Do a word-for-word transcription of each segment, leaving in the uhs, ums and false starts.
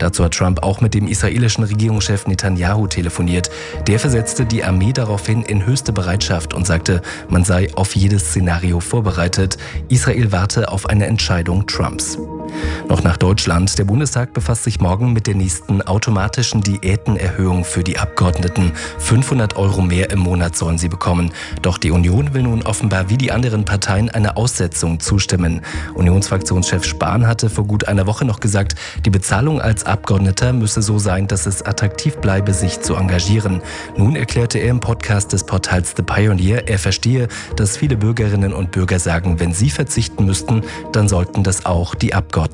Dazu hat Trump auch mit dem israelischen Regierungschef Netanyahu telefoniert. Der versetzte die Armee daraufhin in höchste Bereitschaft und sagte, man sei auf jedes Szenario vorbereitet. Israel warte auf eine Entscheidung Trumps. Noch nach Deutschland. Der Bundestag befasst sich morgen mit der nächsten automatischen Diätenerhöhung für die Abgeordneten. fünfhundert Euro mehr im Monat sollen sie bekommen. Doch die Union will nun offenbar wie die anderen Parteien eine Aussetzung zustimmen. Unionsfraktionschef Spahn hatte vor gut einer Woche noch gesagt, die Bezahlung als Abgeordneter müsse so sein, dass es attraktiv bleibe, sich zu engagieren. Nun erklärte er im Podcast des Portals The Pioneer, er verstehe, dass viele Bürgerinnen und Bürger sagen, wenn sie verzichten müssten, dann sollten das auch die Abgeordneten.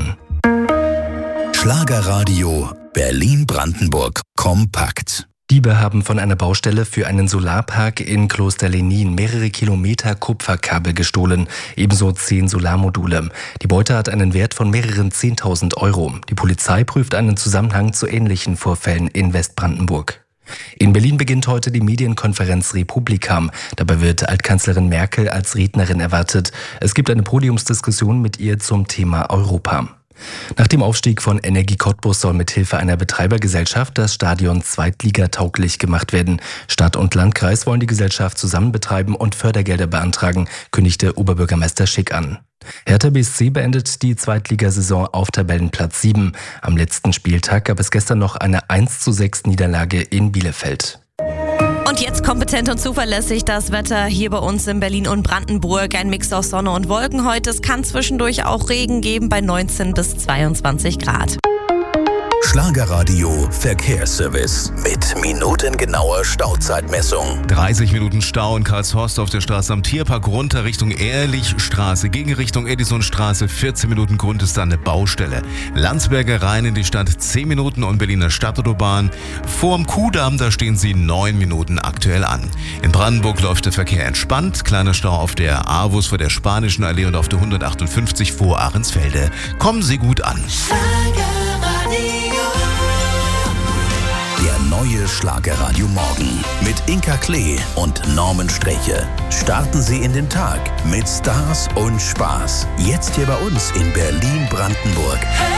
Schlagerradio Berlin-Brandenburg kompakt. Diebe haben von einer Baustelle für einen Solarpark in Kloster Lenin mehrere Kilometer Kupferkabel gestohlen, ebenso zehn Solarmodule. Die Beute hat einen Wert von mehreren zehntausend Euro. Die Polizei prüft einen Zusammenhang zu ähnlichen Vorfällen in Westbrandenburg. In Berlin beginnt heute die Medienkonferenz Republika. Dabei wird Altkanzlerin Merkel als Rednerin erwartet. Es gibt eine Podiumsdiskussion mit ihr zum Thema Europa. Nach dem Aufstieg von Energie Cottbus soll mithilfe einer Betreibergesellschaft das Stadion zweitligatauglich gemacht werden. Stadt und Landkreis wollen die Gesellschaft zusammen betreiben und Fördergelder beantragen, kündigte Oberbürgermeister Schick an. Hertha B S C beendet die Zweitligasaison auf Tabellenplatz sieben. Am letzten Spieltag gab es gestern noch eine eins zu sechs Niederlage in Bielefeld. Und jetzt kompetent und zuverlässig das Wetter hier bei uns in Berlin und Brandenburg. Ein Mix aus Sonne und Wolken heute. Es kann zwischendurch auch Regen geben bei neunzehn bis zweiundzwanzig Grad. Schlagerradio Verkehrsservice mit minutengenauer Stauzeitmessung. dreißig Minuten Stau in Karlshorst auf der Straße am Tierpark runter Richtung Ehrlichstraße. Gegen Richtung Edisonstraße vierzehn Minuten Grund ist da eine Baustelle. Landsberger rein in die Stadt zehn Minuten und Berliner Stadtautobahn. Vorm Kuhdamm, da stehen sie neun Minuten aktuell an. In Brandenburg läuft der Verkehr entspannt. Kleiner Stau auf der Avus vor der Spanischen Allee und auf der hundertachtundfünfzig vor Ahrensfelde. Kommen Sie gut an. Der neue Schlagerradio Morgen mit Inka Klee und Norman Streche. Starten Sie in den Tag mit Stars und Spaß. Jetzt hier bei uns in Berlin-Brandenburg.